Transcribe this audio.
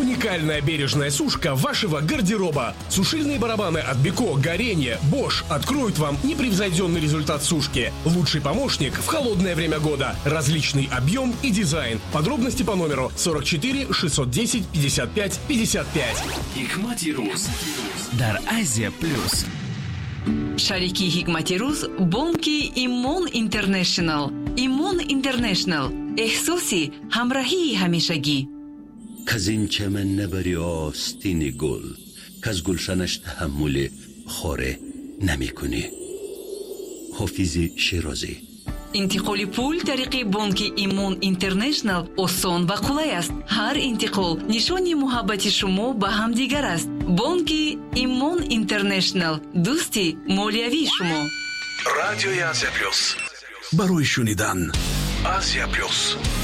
Уникальная бережная сушка вашего гардероба. Сушильные барабаны от Беко, Горение, Bosch откроют вам непревзойденный результат сушки. Лучший помощник в холодное время года. Различный объем и дизайн. Подробности по номеру 44 610 55 55. Hikmati Ruz дар Азия Плюс. Шарики Hikmati Ruz бонки Имон Интернешнл. Имон Интернешнл. احساسی همراهی همیشگی. کزین چمن نبری آستین گل کز گلشنش تحمل خاره نمی کنی. حافظ شیرازی. انتقال پول طریق بانک ایمون اینترنشنل آسان و قولای است. هر انتقال نشانی محبت شما به هم دیگر است. بانک ایمون اینترنشنل دوستی مالیوی شما. رادیوی آسیا پلوس برای شنیدن آسیا پلوس.